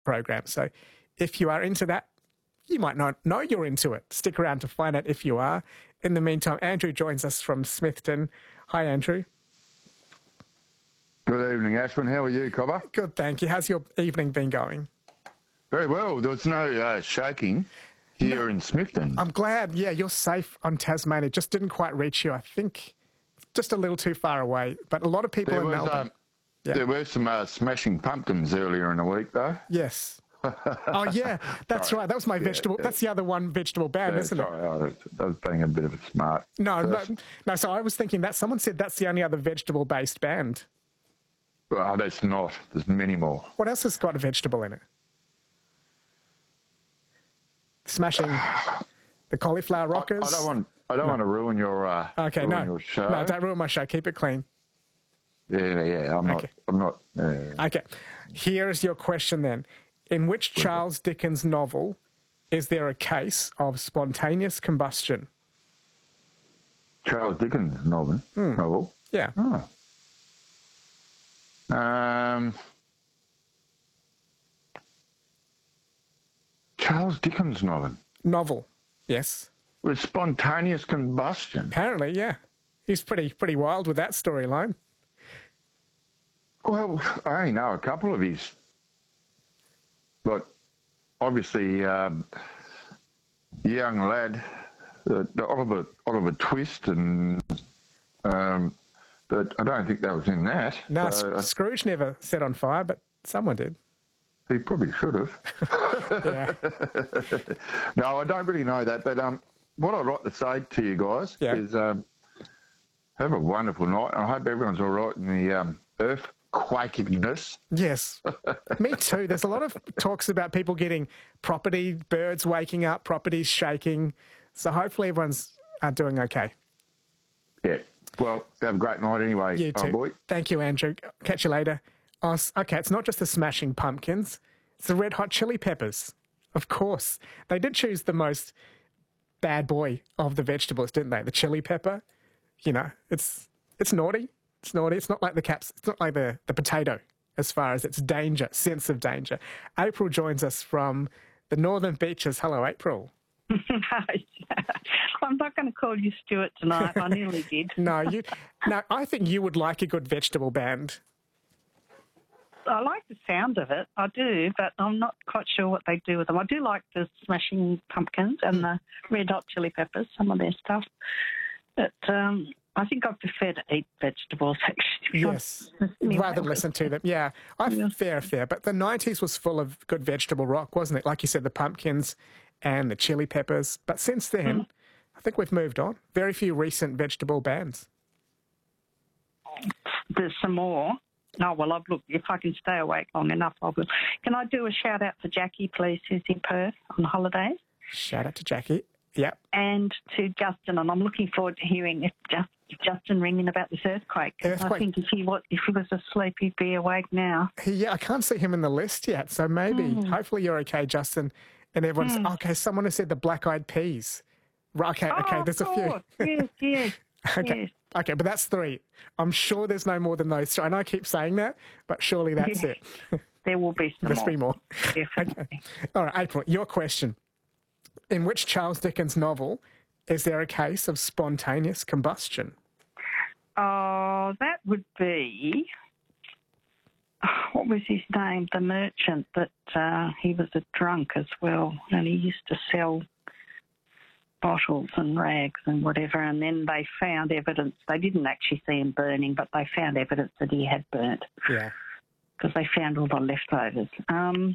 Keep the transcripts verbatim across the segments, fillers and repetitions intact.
program. So if you are into that, you might not know you're into it. Stick around to find out if you are. In the meantime, Andrew joins us from Smithton. Hi, Andrew. Good evening, Ashwin. How are you, Cobber? Good, thank you. How's your evening been going? Very well. There was no uh, shaking here no, in Smithton. I'm glad. Yeah, you're safe on Tasmania. It just didn't quite reach you. I think just a little too far away. But a lot of people there in was, Melbourne. Um, yeah. There were some uh, smashing pumpkins earlier in the week, though. Yes. Oh, yeah, that's sorry. right. That was my yeah, vegetable. Yeah. That's the other one vegetable band, yeah, isn't sorry, it? I was, I was being a bit of a smart No, no, person. no. So I was thinking that someone said that's the only other vegetable-based band. Well, that's not. There's many more. What else has got a vegetable in it? Smashing the Cauliflower Rockers. I, I don't want. I don't no. want to ruin your. Uh, okay, ruin no, your show. no, don't ruin my show. Keep it clean. Yeah, yeah. I'm okay. not. I'm not. Uh, okay. Here is your question then. In which Charles Dickens novel is there a case of spontaneous combustion? Charles Dickens novel. Hmm. Novel. Yeah. Oh. Um. Charles Dickens novel. Novel. Yes. With spontaneous combustion. Apparently, yeah. He's pretty pretty wild with that storyline. Well, I only know a couple of his, but obviously, um, young lad, uh, the Oliver Oliver Twist, and um, but I don't think that was in that. No, so, uh, Scrooge never set on fire, but someone did. He probably should have. yeah. No, I don't really know that, but um, what I'd like to say to you guys yeah. is um, have a wonderful night. I hope everyone's all right in the um, earthquakiness. Yes, me too. There's a lot of talks about people getting property, birds waking up, properties shaking. So hopefully everyone's uh, doing okay. Yeah. Well, have a great night anyway, you too. Oh boy. Thank you, Andrew. Catch you later. Oh, okay, it's not just the Smashing Pumpkins. It's the Red Hot Chili Peppers. Of course. They did choose the most bad boy of the vegetables, didn't they? The chili pepper. You know, it's it's naughty. It's naughty. It's not like the caps. It's not like the, the potato as far as its danger, sense of danger. April joins us from the Northern Beaches. Hello, April. I'm not going to call you Stuart tonight. I nearly did. no, you. No, I think you would like a good vegetable band. I like the sound of it, I do, but I'm not quite sure what they do with them. I do like the Smashing Pumpkins and mm. the Red Hot Chili Peppers, some of their stuff. But um, I think I prefer to eat vegetables, actually. Yes, rather than listen to them. Yeah, I yeah. fair, fair. But the nineties was full of good vegetable rock, wasn't it? Like you said, the Pumpkins and the Chili Peppers. But since then, mm. I think we've moved on. Very few recent vegetable bands. There's some more. No, well, I've looked. If I can stay awake long enough, I will. Can I do a shout out to Jackie, please, who's in Perth on holidays? Shout out to Jackie. Yep. And to Justin, and I'm looking forward to hearing if, just, if Justin ringing about this earthquake. earthquake. I think if he was, if he was asleep, he'd be awake now. Yeah, I can't see him in the list yet, so maybe, mm. hopefully you're okay, Justin. And everyone's, mm. okay, someone has said the Black Eyed Peas. Right, okay, oh, okay, there's of course. a few. yes, yes, okay. yes. Okay, but that's three. I'm sure there's no more than those three. I know I keep saying that, but surely that's yes. it. There will be some There's more. three more. Definitely. Okay. All right, April, your question. In which Charles Dickens novel is there a case of spontaneous combustion? Oh, that would be... What was his name? The merchant that uh, he was a drunk as well, and he used to sell bottles and rags and whatever, and then they found evidence. They didn't actually see him burning, but they found evidence that he had burnt. Yeah. Because they found all the leftovers. Um,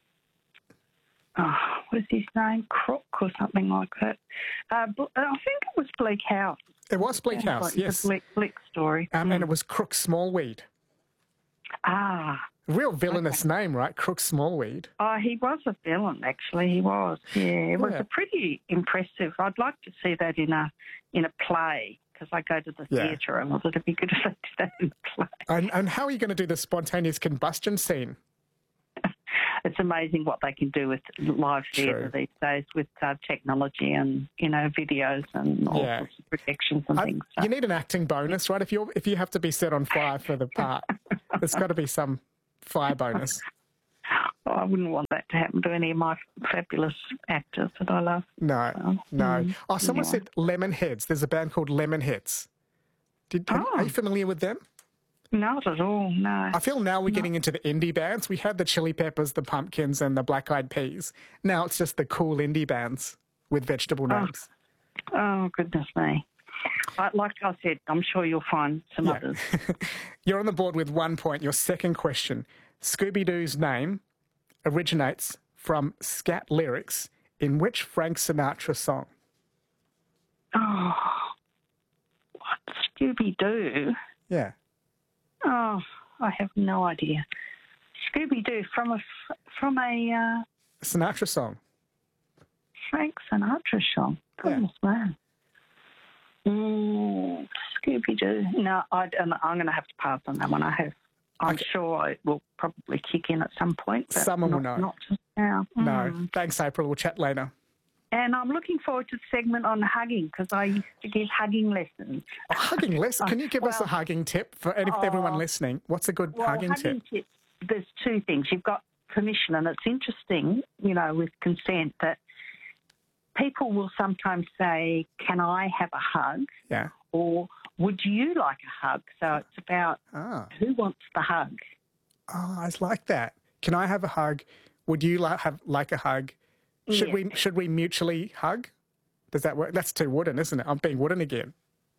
oh, what was his name? Crook or something like that. Uh, I think it was Bleak House. It was Bleak House, like yes. The Bleak, Bleak story. Um, mm. And it was Crook Smallweed. Ah. Real villainous okay. name, right? Crook Smallweed. Oh, he was a villain, actually. He was. Yeah, it was yeah. a pretty impressive. I'd like to see that in a in a play, because I go to the yeah. theatre, and it'd be good if they did that in a play. And, and how are you going to do the spontaneous combustion scene? It's amazing what they can do with live theatre these days with uh, technology and, you know, videos and all yeah. sorts of projections and I, things. So. You need an acting bonus, right? If you if you have to be set on fire for the part, there's got to be some fire bonus. I wouldn't want that to happen to any of my fabulous actors that I love. No, So, no. mm, Oh, someone anyway. said Lemonheads. There's a band called Lemonheads. Did, Oh. Are you familiar with them? Not at all, no. I feel now we're getting into the indie bands. We had the Chili Peppers, the Pumpkins, and the Black Eyed Peas. Now it's just the cool indie bands with vegetable names. Oh, goodness me. I, like I said, I'm sure you'll find some Yeah. others. You're on the board with one point. Your second question. Scooby-Doo's name originates from scat lyrics in which Frank Sinatra song? Oh, what? Scooby-Doo? Yeah. Oh, I have no idea. Scooby-Doo from a, from a uh, Sinatra song. Frank Sinatra song. Goodness man. Mm, Scooby-Doo. No, I, I'm going to have to pass on that one. I have. I'm Okay. sure it will probably kick in at some point. But Someone will not, know. Not just now. No. Mm. Thanks, April. We'll chat later. And I'm looking forward to the segment on hugging because I used to give hugging lessons. Oh, hugging lesson. Can you give us a Well, hugging tip for any, everyone oh, listening? What's a good Well, hugging, hugging tip? tips, there's two things. You've got permission, and it's interesting, you know, with consent that people will sometimes say, can I have a hug? Yeah. Or would you like a hug? So it's about Ah. who wants the hug. Oh, I like that. Can I have a hug? Would you li- have like a hug? Should Yes. we should we mutually hug? Does that work? That's too wooden, isn't it? I'm being wooden again.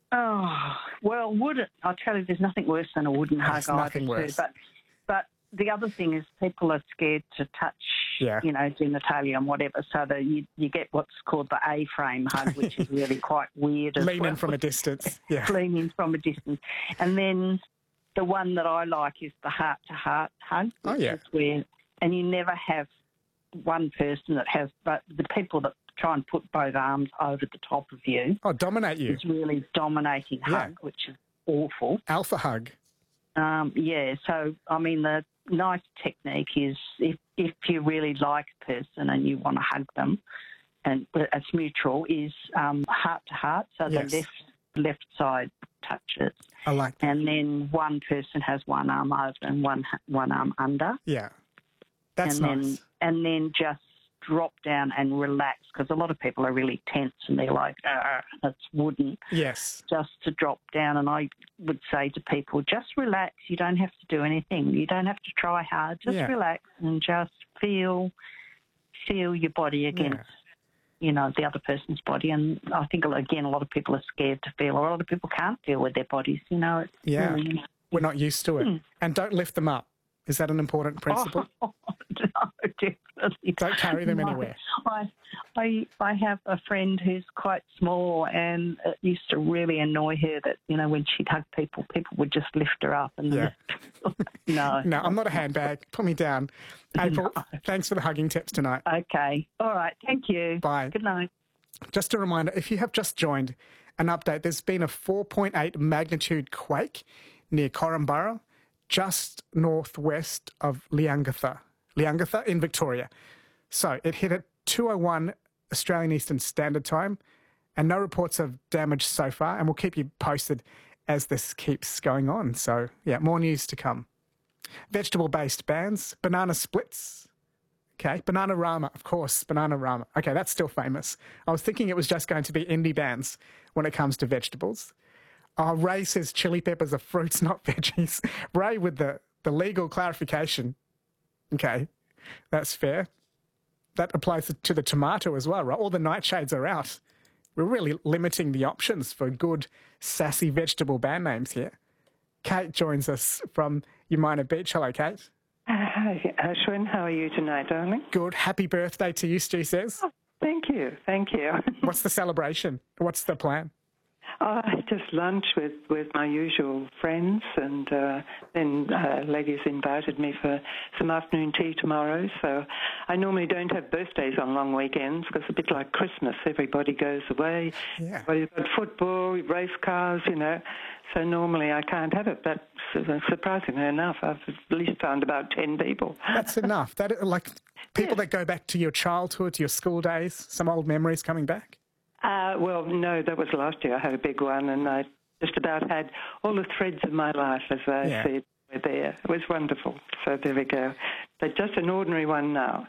Oh, well, would it? I'll tell you, there's nothing worse than a wooden hug. There's nothing either, worse. Too. But, but the other thing is people are scared to touch, Yeah. you know, genitalia and whatever, so that you, you get what's called the A-frame hug, which is really quite weird as Lean well. in from a distance. Yeah. Lean in from a distance. And then the one that I like is the heart-to-heart hug. Oh, which yeah. is where, and you never have one person that has, but the people that try and put both arms over the top of you Oh, dominate you. is really dominating Yeah. hug, which is awful. Alpha hug. Um, yeah, so, I mean, the nice technique is if, if you really like a person and you want to hug them, and it's mutual, is um, heart to heart, so Yes. the left left side touches, I like that. and then one person has one arm over and one one arm under, Yeah. That's and nice. then and then just drop down and relax, because a lot of people are really tense and they're like, ah, it's wooden. Yes. Just to drop down, and I would say to people, just relax. You don't have to do anything. You don't have to try hard. Just Yeah. relax and just feel feel your body against, you know, the other person's body. And I think, again, a lot of people are scared to feel. A lot of people can't feel with their bodies, you know. It's Yeah. really, We're not used to it. Hmm. And don't lift them up. Is that an important principle? Oh, no, definitely. Don't carry them No. anywhere. I, I, I have a friend who's quite small, and it used to really annoy her that, you know, when she'd hug people, people would just lift her up. And Yeah. no. No, I'm not a handbag. Put me down. April, thanks for the hugging tips tonight. Okay. All right. Thank you. Bye. Good night. Just a reminder, if you have just joined, an update, there's been a four point eight magnitude quake near Korumburra, just northwest of Leongatha, Leongatha in Victoria. So it hit at two oh one Australian Eastern Standard Time, and no reports of damage so far, and we'll keep you posted as this keeps going on. So, yeah, more news to come. Vegetable-based bands, Banana Splits. Okay, Bananarama, of course, Bananarama. Okay, that's still famous. I was thinking it was just going to be indie bands when it comes to vegetables. Oh, Ray says chili peppers are fruits, not veggies. Ray with the, the legal clarification. Okay, that's fair. That applies to the tomato as well, right? All the nightshades are out. We're really limiting the options for good, sassy vegetable band names here. Kate joins us from Umina Beach. Hello, Kate. Hi, Ashwin. How are you tonight, darling? Good. Happy birthday to you, Stu says. Thank you. Thank you. What's the celebration? What's the plan? Oh, just lunch with, with my usual friends, and uh, then uh, ladies invited me for some afternoon tea tomorrow. So I normally don't have birthdays on long weekends because it's a bit like Christmas. Everybody goes away. Yeah. Everybody's got football, race cars, you know. So normally I can't have it, but surprisingly enough, I've at least found about ten people. That's enough. That like people Yeah. that go back to your childhood, to your school days, some old memories coming back. Uh, well, no, that was last year. I had a big one, and I just about had all the threads of my life, as I Yeah. said, were there. It was wonderful. So there we go. but just an ordinary one now.